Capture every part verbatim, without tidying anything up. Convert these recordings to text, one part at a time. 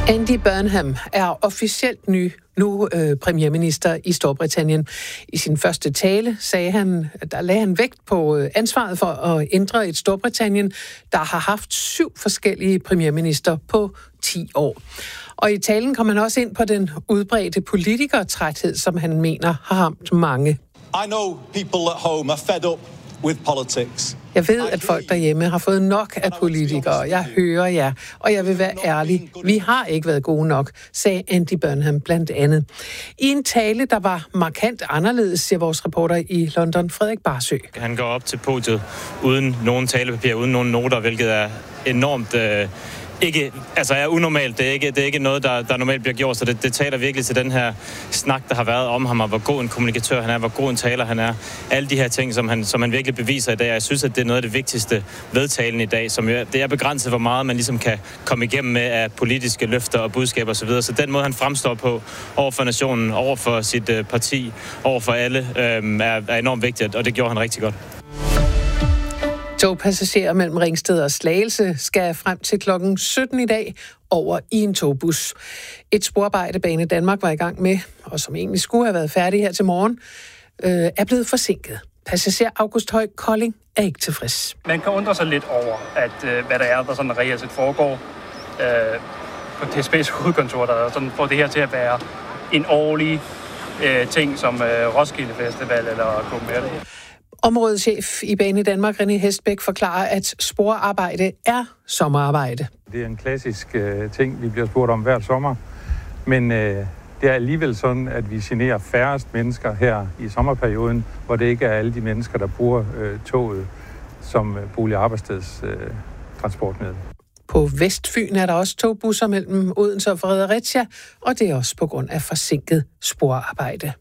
Andy Burnham er officielt ny nu øh, premierminister i Storbritannien. I sin første tale sagde han, der lagde han vægt på øh, ansvaret for at ændre et Storbritannien, der har haft syv forskellige premierminister på ti år. Og i talen kom han også ind på den udbredte politikertræthed, som han mener har ramt mange. I know people at home are fed up with politics. Jeg ved, at folk derhjemme har fået nok af politikere. Jeg hører jer, og jeg vil være ærlig. Vi har ikke været gode nok, sagde Andy Burnham blandt andet. I en tale, der var markant anderledes, siger vores reporter i London, Frederik Barsø. Han går op til podiet uden nogen talepapir, uden nogen noter, hvilket er enormt... Øh Ikke, altså er unormalt. Det er ikke, det er ikke noget, der, der normalt bliver gjort, så det, det taler virkelig til den her snak, der har været om ham, og hvor god en kommunikatør han er, hvor god en taler han er. Alle de her ting, som han, som han virkelig beviser i dag, og jeg synes, at det er noget af det vigtigste ved talen i dag, som jo, det er begrænset, hvor meget man ligesom kan komme igennem med af politiske løfter og budskaber osv. Så, så den måde, han fremstår på over for nationen, over for sit øh, parti, over for alle, øh, er, er enormt vigtigt, og det gjorde han rigtig godt. Togpassagerer mellem Ringsted og Slagelse skal frem til klokken sytten i dag over i en togbus. Et sporarbejde Bane Danmark var i gang med, og som egentlig skulle have været færdig her til morgen, øh, er blevet forsinket. Passager August Høj Kolding er ikke tilfreds. Man kan undre sig lidt over, at øh, hvad der er, der sådan reelt set foregår øh, på T S B's hovedkontor, der sådan får det her til at være en årlig øh, ting som øh, Roskilde Festival eller Copenhagen. Områdeschef i Bane Danmark, René Hestbæk, forklarer, at sporarbejde er sommerarbejde. Det er en klassisk øh, ting, vi bliver spurgt om hver sommer, men øh, det er alligevel sådan, at vi generer færrest mennesker her i sommerperioden, hvor det ikke er alle de mennesker, der bruger øh, toget som øh, bolig- og arbejdsteds øh, transportmiddel. På Vestfyn er der også togbusser mellem Odense og Fredericia, og det er også på grund af forsinket sporarbejde.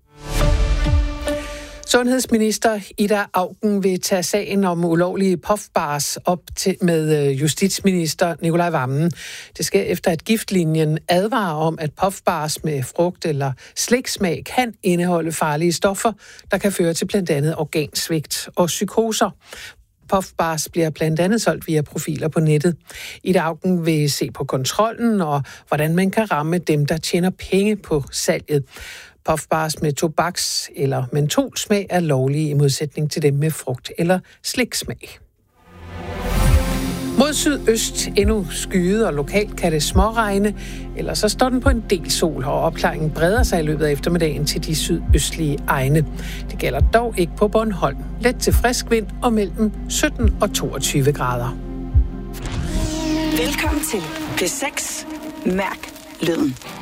Sundhedsminister Ida Auken vil tage sagen om ulovlige puffbars op til med justitsminister Nicolai Wammen. Det sker efter, at giftlinjen advarer om, at puffbars med frugt eller sliksmag kan indeholde farlige stoffer, der kan føre til blandt andet organsvigt og psykoser. Puffbars bliver blandt andet solgt via profiler på nettet. Ida Auken vil se på kontrollen og hvordan man kan ramme dem, der tjener penge på salget. Puffbars med tobaks- eller mentolsmag er lovlige i modsætning til dem med frugt- eller sliksmag. Mod sydøst endnu skyet, og lokalt kan det småregne, eller så står den på en del sol, og opklaringen breder sig i løbet af eftermiddagen til de sydøstlige egne. Det gælder dog ikke på Bornholm. Let til frisk vind og mellem sytten og toogtyve grader. Velkommen til P seks. Mærk lyden.